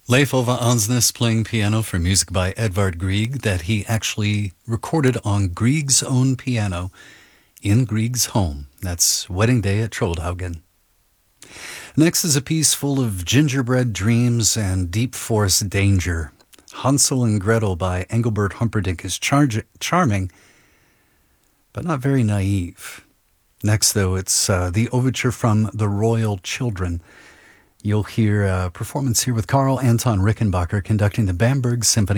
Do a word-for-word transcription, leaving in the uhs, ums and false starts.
Leif Ove Ansnes playing piano for music by Edvard Grieg that he actually recorded on Grieg's own piano in Grieg's home. That's Wedding Day at Troldhaugen. Next is a piece full of gingerbread dreams and deep forest danger. Hansel and Gretel by Engelbert Humperdinck is char- charming, but not very naive. Next, though, it's uh, the overture from The Royal Children. You'll hear a performance here with Carl Anton Rickenbacker conducting the Bamberg Symphony